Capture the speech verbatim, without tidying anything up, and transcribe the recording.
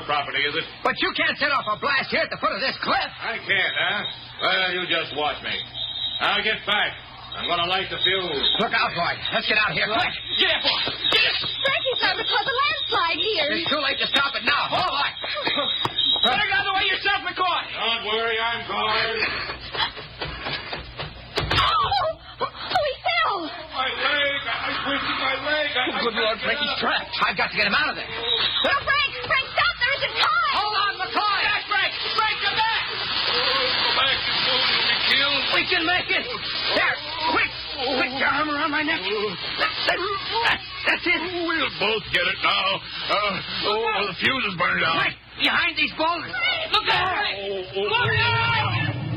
property, is it? But you can't set off a blast here at the foot of this cliff. I can't, huh? Well, you just watch me. Now get back. I'm going to light the fuse. Look out, boy. Let's get out of here, quick. Get up, boy. Get up. Frankie's not because of landslide here. It's too late to stop it now. Hold on. Better get out of the way yourself, McCoy. Don't worry, I'm going. Oh, oh, he fell. My leg. I'm twisting my leg. I, Oh, good Lord, Frankie's trapped. I've got to get him out of there. Oh, Frank, Frank, stop. There isn't time. Hold on, McCoy. Back, Frank. Frank, you're back. Go back and soon you'll be killed. We can make it. There, quick. Quick, your arm around my neck. That's, that's, that's it. We'll both get it now. Uh, oh, the fuse is burned out. Quick, behind these boulders. Look out, Frank. Oh, oh, Look out.